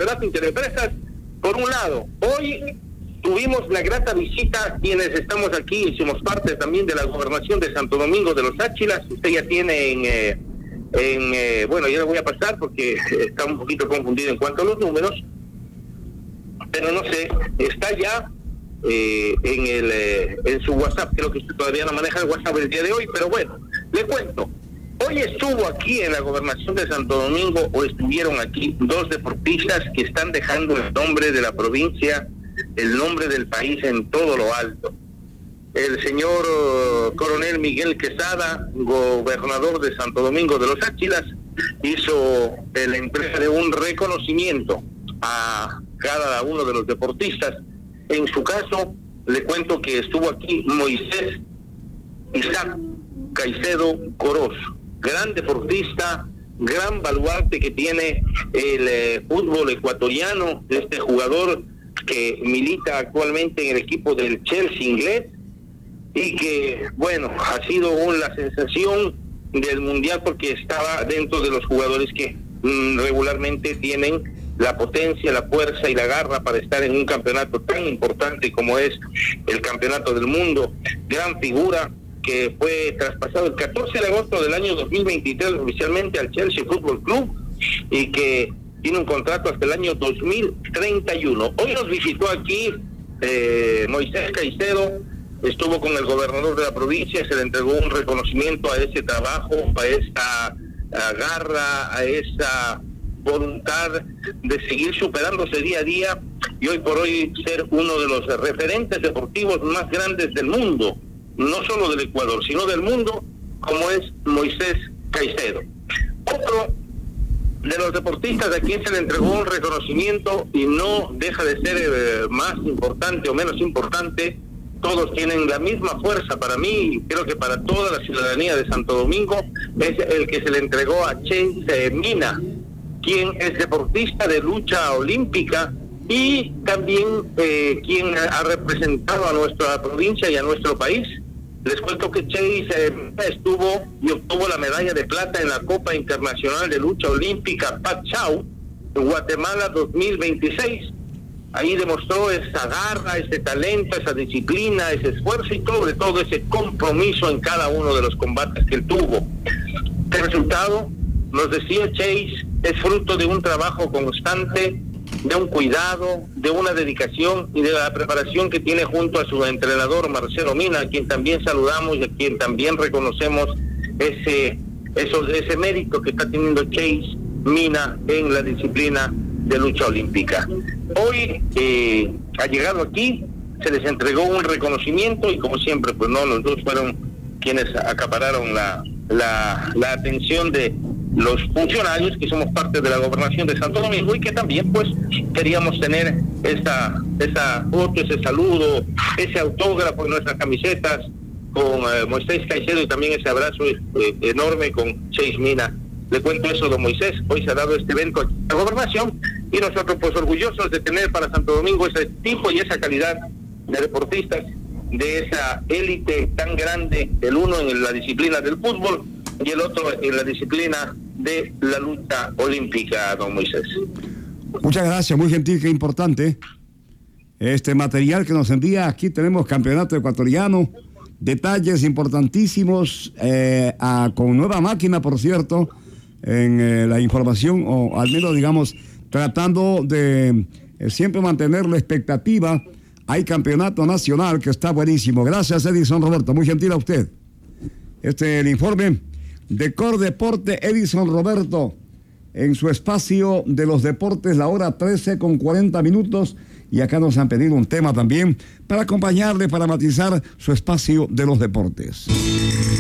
campeonato interempresas, por un lado. Hoy tuvimos la grata visita, quienes estamos aquí, hicimos parte también de la gobernación de Santo Domingo de los Áchilas. Usted ya tiene bueno, ya le voy a pasar porque está un poquito confundido en cuanto a los números, pero no sé, está ya en su WhatsApp. Creo que usted todavía no maneja el WhatsApp el día de hoy, pero bueno, le cuento. Hoy estuvo aquí en la gobernación de Santo Domingo, o estuvieron aquí, 2 deportistas que están dejando el nombre de la provincia, el nombre del país en todo lo alto. El señor coronel Miguel Quesada, gobernador de Santo Domingo de los Áchilas, hizo la entrega de un reconocimiento a cada uno de los deportistas. En su caso, le cuento que estuvo aquí Moisés Isaac Caicedo Coroz, gran deportista, gran baluarte que tiene el fútbol ecuatoriano, este jugador que milita actualmente en el equipo del Chelsea inglés y que, bueno, ha sido la sensación del mundial porque estaba dentro de los jugadores que regularmente tienen la potencia, la fuerza y la garra para estar en un campeonato tan importante como es el Campeonato del Mundo. Gran figura que fue traspasado el 14 de agosto del año 2023 oficialmente al Chelsea Fútbol Club y que tiene un contrato hasta el año 2031. Hoy nos visitó aquí Moisés Caicedo, estuvo con el gobernador de la provincia, se le entregó un reconocimiento a ese trabajo, a esa garra, a esa voluntad de seguir superándose día a día y hoy por hoy ser uno de los referentes deportivos más grandes del mundo, no solo del Ecuador, sino del mundo, como es Moisés Caicedo. Otro de los deportistas a quien se le entregó un reconocimiento y no deja de ser más importante o menos importante, todos tienen la misma fuerza para mí y creo que para toda la ciudadanía de Santo Domingo, es el que se le entregó a Chase Mina, quien es deportista de lucha olímpica y también quien ha representado a nuestra provincia y a nuestro país. Les cuento que Chase estuvo y obtuvo la medalla de plata en la Copa Internacional de Lucha Olímpica Pachau en Guatemala 2026. Ahí demostró esa garra, ese talento, esa disciplina, ese esfuerzo y sobre todo ese compromiso en cada uno de los combates que él tuvo. El resultado, nos decía Chase, es fruto de un trabajo constante, de un cuidado, de una dedicación y de la preparación que tiene junto a su entrenador Marcelo Mina, a quien también saludamos y a quien también reconocemos ese mérito que está teniendo Chase Mina en la disciplina de lucha olímpica. Hoy ha llegado aquí, se les entregó un reconocimiento y como siempre, pues no, los dos fueron quienes acapararon la atención de los funcionarios que somos parte de la gobernación de Santo Domingo y que también pues queríamos tener esa foto, ese saludo, ese autógrafo en nuestras camisetas con Moisés Caicedo y también ese abrazo enorme con Chase Mina. Le cuento eso, don Moisés, hoy se ha dado este evento aquí en la gobernación y nosotros pues orgullosos de tener para Santo Domingo ese tipo y esa calidad de deportistas, de esa élite tan grande, el uno en la disciplina del fútbol y el otro en la disciplina de la lucha olímpica, don Moisés. Muchas gracias, muy gentil, qué importante este material que nos envía. Aquí tenemos campeonato ecuatoriano, detalles importantísimos, con nueva máquina, por cierto, en la información, o al menos, digamos, tratando de siempre mantener la expectativa. Hay campeonato nacional que está buenísimo. Gracias, Edison Roberto, muy gentil a usted. El informe de Cordeporte, Edison Roberto, en su espacio de los deportes, la hora 13:40. Y acá nos han pedido un tema también para acompañarle, para matizar su espacio de los deportes.